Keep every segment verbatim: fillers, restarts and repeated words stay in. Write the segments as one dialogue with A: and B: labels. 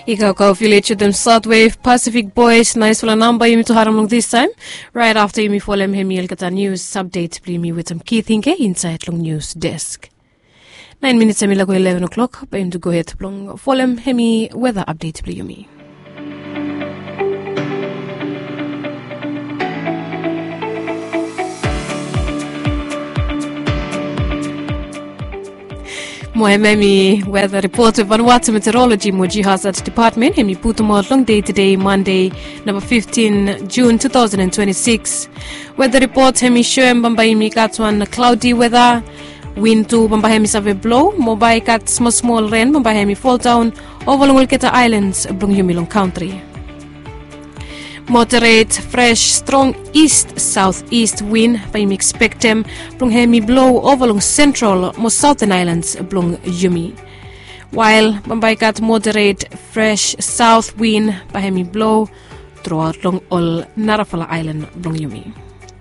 A: Ikaw ka-affiliate them Southwave Pacific Boys. Nice for a number you to haram this time. Right after you me follow him you'll get a news update. Please me with some key thinking inside long news desk. Nine minutes amila go eleven o'clock. But him to go ahead long follow him weather update please me. Moememi weather report of Vanuatu Meteorology Moji Hazard Department. Hemi Putumor long day today, Monday, number fifteen June two thousand twenty-six. Weather report Hemi Shoem Bambaimi Katwan cloudy weather. Wind to Bambahemi Save blow. Mobai kat small small rain Bambahemi fall down over Lungulketa Islands, Blungyumilong country. Moderate, fresh, strong east-southeast wind by me expect them blung hemi blow over long central most southern islands blung yumi. While Bombay got moderate, fresh south wind by hemi blow throughout long all Narafala Island blung yumi.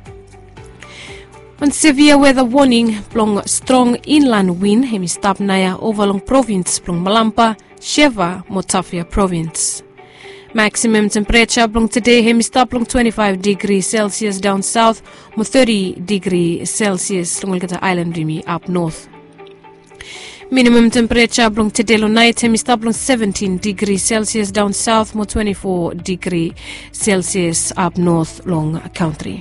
A: On severe weather warning blung strong inland wind hemi stop naya over long province blung Malampa, Sheva, Motafia province. Maximum temperature blong today hemi stop long twenty-five degrees Celsius down south, mo thirty degrees Celsius long the island rimi up north. Minimum temperature blong today long night hemi stop long seventeen degrees Celsius down south, mo twenty-four degrees Celsius up north long country.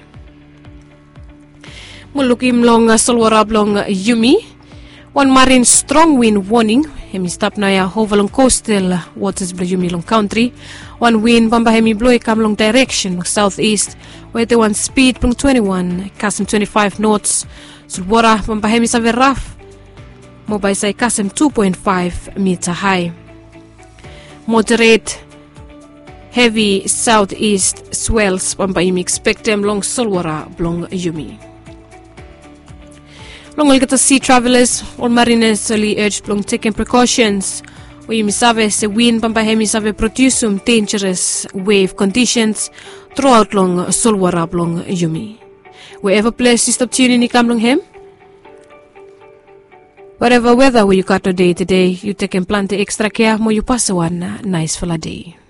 A: Mulukim long solwara blong yumi. One marine strong wind warning. Hemi stop naya hover coastal waters Yumi long country. One wind bamba hemi blow come long direction southeast. Where the one speed from twenty-one, custom twenty-five knots. Sulwara bamba hemi save rough. Mobile say custom two point five meter high. Moderate, heavy southeast swells bamba hemi expect them long Solwara blong Yumi. Long will get to sea travelers, all mariners only urged long taking precautions. We misave se wind bamba hemi save produce some dangerous wave conditions throughout long Solwara long Yumi. Wherever place you stop tuning in come long him. Whatever weather you got today today, you take and plant the extra care more you pass one nice for a day.